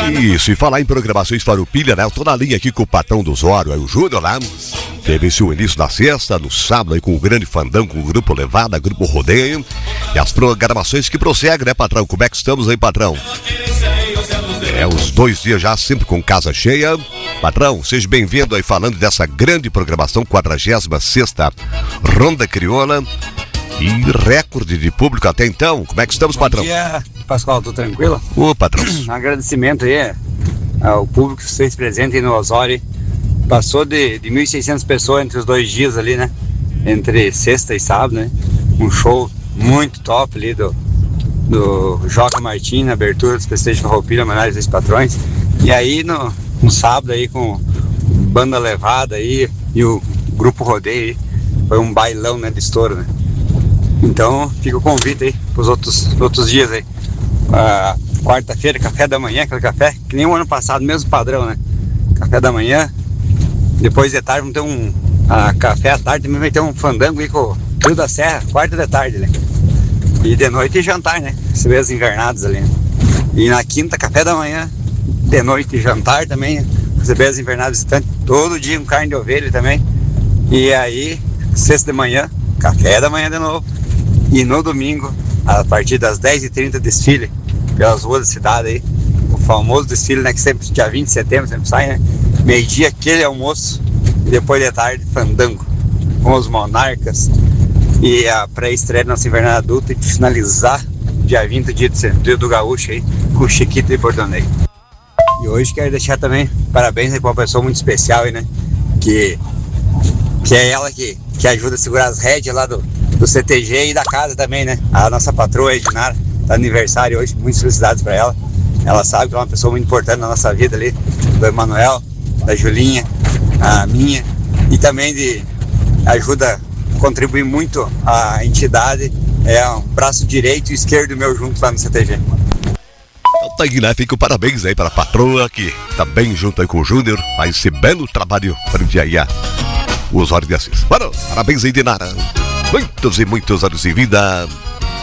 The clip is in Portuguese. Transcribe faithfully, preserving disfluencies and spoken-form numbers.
Isso, e falar em programações Farroupilha, né? Eu tô na linha aqui com o patrão do Osório, é o Júnior lá. Teve esse o início da sexta, no sábado aí com o Grande Fandão, com o Grupo Levada, Grupo Rodeio. E as programações que prosseguem, né, patrão? Como é que estamos aí, patrão? É, os dois dias já sempre com casa cheia. Patrão, seja bem-vindo aí falando dessa grande programação, quadragésima sexta Ronda Crioula. E recorde de público até então. Como é que estamos, patrão? Bom dia, Pascoal, tô tranquilo? Ô, patrão. Um agradecimento aí ao público que vocês presentes aí no Osório. Passou de, de mil e seiscentas pessoas entre os dois dias ali, né? Entre sexta e sábado, né? Um show muito top ali do, do Joca Martins, na abertura dos festejos de Farroupilha, homenagem dos patrões. E aí no, no sábado aí com banda levada aí e o Grupo Rodeio aí. Foi um bailão, né, de estouro, né? Então fica o convite aí pros outros, outros dias aí. Ah, quarta-feira, café da manhã, aquele café que nem o ano passado, mesmo padrão, né? Café da manhã. Depois de tarde vamos ter um ah, café à tarde, também vai ter um fandango aí com o Rio da Serra, quarta de tarde, né? E de noite jantar, né? Receber as invernadas ali, né? E na quinta, café da manhã, de noite jantar também, né? Receber as invernadas visitantes, todo dia um carne de ovelha também. E aí, sexta de manhã, café da manhã de novo. E no domingo, a partir das dez e trinta, desfile pelas ruas da cidade aí. O famoso desfile, né? Que sempre, dia vinte de setembro, sempre sai, né? Meio-dia, aquele almoço. E depois de tarde, fandango. Com os monarcas. E a pré-estreia da nossa invernada adulta. E finalizar, dia vinte, dia do, do gaúcho aí, com o Chiquito e Bordoneio. E hoje quero deixar também parabéns aí pra uma pessoa muito especial aí, né? Que, que é ela que, que ajuda a segurar as rédeas lá do, do C T G e da casa também, né? A nossa patroa, a Edinara, tá aniversário hoje, muitas felicidades pra ela. Ela sabe que é uma pessoa muito importante na nossa vida ali, do Emanuel, da Julinha, a minha, e também de ajuda a contribuir muito a entidade, é um braço direito e esquerdo meu junto lá no C T G. Então tá aí, né? Fica o parabéns aí para a patroa que tá bem junto aí com o Júnior, faz esse belo trabalho para o dia aí, o Osório de Assis. Mano, parabéns aí, Dinara. Muitos e muitos anos de vida.